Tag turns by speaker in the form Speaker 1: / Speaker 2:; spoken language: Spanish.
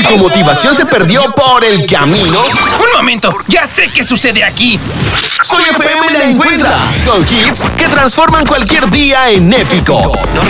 Speaker 1: tu motivación se perdió por el camino,
Speaker 2: Un momento, ya sé qué sucede aquí.
Speaker 1: Soy FM la encuentra con hits que transforman cualquier día en épico.